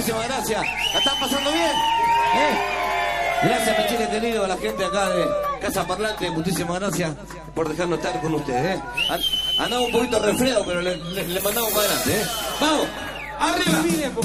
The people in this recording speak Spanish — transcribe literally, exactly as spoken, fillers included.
muchísimas gracias. ¿La están pasando bien? ¿Eh? Gracias, mi chile querido, a la gente acá de Casa Parlante, muchísimas gracias por dejarnos estar con ustedes. ¿Eh? Andaba un poquito resfriado, pero le, le, le mandamos para adelante. ¿Eh? ¡Vamos! ¡Arriba!